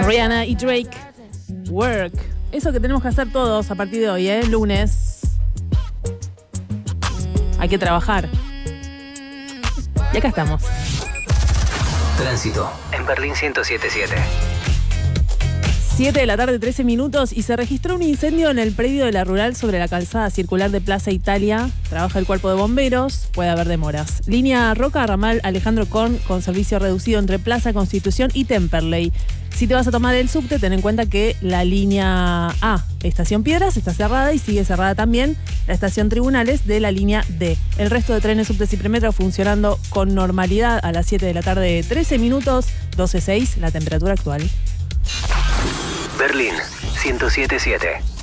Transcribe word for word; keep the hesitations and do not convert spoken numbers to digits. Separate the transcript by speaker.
Speaker 1: Rihanna y Drake, Work. Eso que tenemos que hacer todos a partir de hoy, ¿eh? Lunes. Hay que trabajar. Y acá estamos.
Speaker 2: Tránsito en Berlín ciento siete punto siete.
Speaker 1: siete de la tarde, trece minutos, y se registró un incendio en el predio de la Rural sobre la calzada circular de Plaza Italia. Trabaja el cuerpo de bomberos, puede haber demoras. Línea Roca, ramal Alejandro Korn, con servicio reducido entre Plaza Constitución y Temperley. Si te vas a tomar el subte, ten en cuenta que la línea A, Estación Piedras, está cerrada y sigue cerrada también la estación Tribunales de la línea D. El resto de trenes subtes y premetro funcionando con normalidad a las siete de la tarde, trece minutos, doce punto seis, la temperatura actual.
Speaker 2: Berlín ciento siete punto siete.